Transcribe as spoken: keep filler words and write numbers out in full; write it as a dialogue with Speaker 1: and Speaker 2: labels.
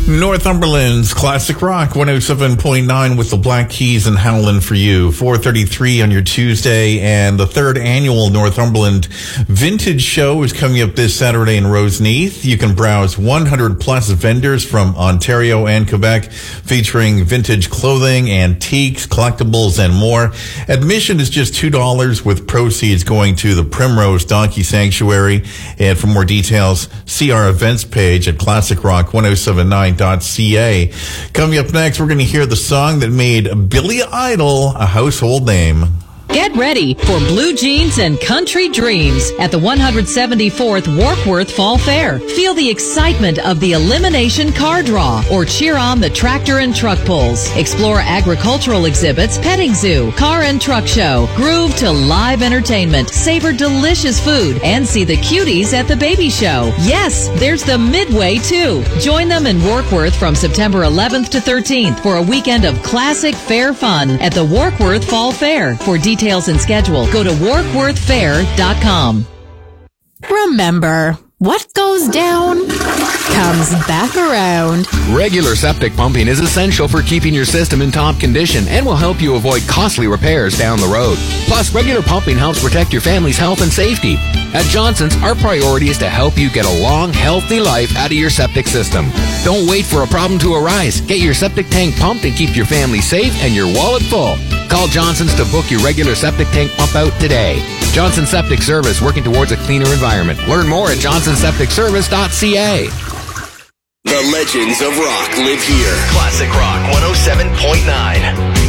Speaker 1: Northumberland's Classic Rock one oh seven point nine with the Black Keys and Howlin' for You. four thirty-three on your Tuesday, and the third annual Northumberland Vintage Show is coming up this Saturday in Roseneath. You can browse one hundred plus vendors from Ontario and Quebec, featuring vintage clothing, antiques, collectibles, and more. Admission is just two dollars, with proceeds going to the Primrose Donkey Sanctuary. And for more details, see our events page at classic rock ten seventy-nine dot c a. Coming up next, we're going to hear the song that made Billy Idol a household name.
Speaker 2: Get ready for blue jeans and country dreams at the one hundred seventy-fourth Warkworth Fall Fair. Feel the excitement of the elimination car draw, or cheer on the tractor and truck pulls. Explore agricultural exhibits, petting zoo, car and truck show, groove to live entertainment, savor delicious food, and see the cuties at the baby show. Yes, there's the Midway too. Join them in Warkworth from September eleventh to thirteenth for a weekend of classic fair fun at the Warkworth Fall Fair. For details and schedule, go to warkworth fair dot com.
Speaker 3: Remember, what goes down comes back around.
Speaker 4: Regular septic pumping is essential for keeping your system in top condition and will help you avoid costly repairs down the road. Plus, regular pumping helps protect your family's health and safety. At Johnson's, our priority is to help you get a long, healthy life out of your septic system. Don't wait for a problem to arise. Get your septic tank pumped and keep your family safe and your wallet full. Call Johnson's to book your regular septic tank pump out today. Johnson Septic Service, working towards a cleaner environment. Learn more at johnson septic service dot c a.
Speaker 5: The legends of rock live here.
Speaker 6: Classic Rock one oh seven point nine.